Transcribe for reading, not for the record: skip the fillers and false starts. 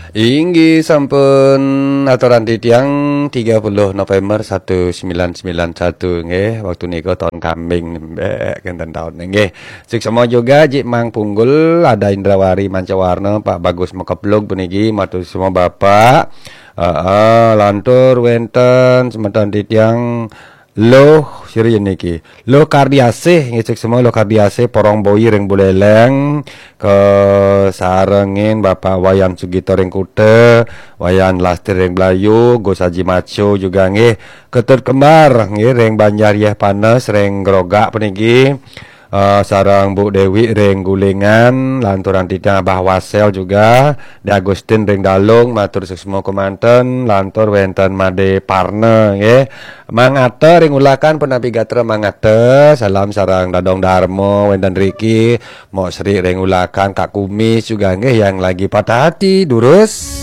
Inggih sampun aturan titiang 30 November 1991 nggih, waktu niku tahun kambing mbek kenten tahun nggih. Suksema juga Jik Mang Punggul, ada Indrawari Mancawarna, Pak Bagus Mekeblog puniki matur semua Bapak. Lantur wenten semeton titiang Loh siri niki. Loh kardiasih ngecek semua loh kardiasih porong boi ring buleleng ke sarengin Bapak Wayan Sugito ring Kute, Wayan Lastir ring Blayu, Gus Haji Maco juga nggih. Ketut kembar nggih ring Banjar Yeh Panes ring Grogak puniki. Sarang Bu Dewi ring Gulingan, lanturan tidak Abah Wasel juga, De Agustin ring Dalung, matur sesmo kemanten, lantur wenten Made Parne nggih. Mangate ring ulakan penapi gatra mangate, salam sarang Dadong Darmo, wenten Riki, Mok Sri ring ulakan Kak Kumis juga nggih yang lagi patah hati durus.